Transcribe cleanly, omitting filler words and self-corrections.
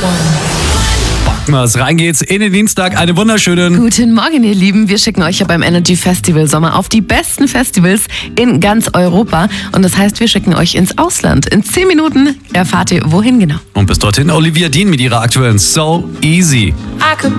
Was rein geht's in den Dienstag. Einen wunderschönen. Guten Morgen, ihr Lieben. Wir schicken euch ja beim Energy Festival Sommer auf die besten Festivals in ganz Europa. Und das heißt, wir schicken euch ins Ausland. In 10 Minuten erfahrt ihr, wohin genau. Und bis dorthin Olivia Dean mit ihrer aktuellen So Easy.